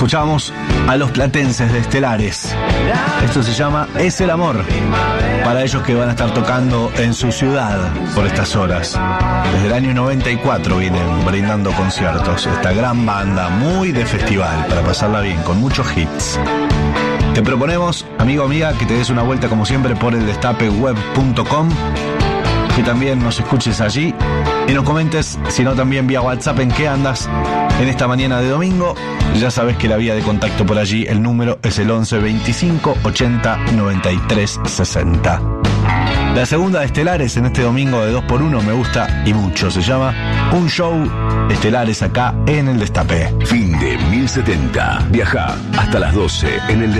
Escuchamos a los platenses de Estelares. Esto se llama Es el Amor, para ellos que van a estar tocando en su ciudad por estas horas. Desde el año 94 vienen brindando conciertos. Esta gran banda, muy de festival, para pasarla bien, con muchos hits. Te proponemos, amigo, amiga, que te des una vuelta como siempre por el destapeweb.com, que también nos escuches allí y nos comentes, si no también vía WhatsApp, en qué andas en esta mañana de domingo. Ya sabes que la vía de contacto por allí, el número es el 11 25 80 93 60. La segunda de Estelares en este domingo de 2x1 me gusta y mucho. Se llama Un Show Estelares acá en el Destape. Fin de 1070. Viaja hasta las 12 en el Destape.